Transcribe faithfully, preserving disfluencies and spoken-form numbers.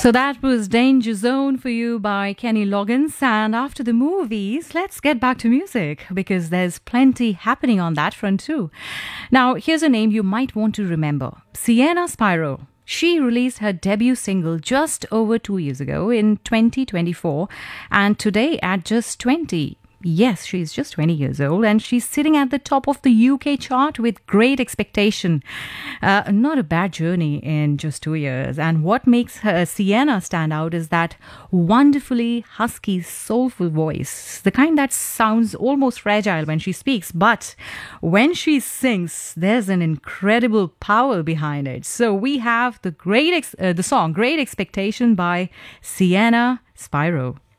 So that was Danger Zone for you by Kenny Loggins. And after the movies, let's get back to music because there's plenty happening on that front too. Now, here's a name you might want to remember. Sienna Spiro. She released her debut single just over two years ago in twenty twenty-four. And today, at just twenty, yes, she's just twenty years old and she's sitting at the top of the U K chart with Great Expectation. Uh, not a bad journey in just two years. And what makes her Sienna stand out is that wonderfully husky, soulful voice, the kind that sounds almost fragile when she speaks, but when she sings, there's an incredible power behind it. So we have the great ex- uh, the song Great Expectation by Sienna Spiro.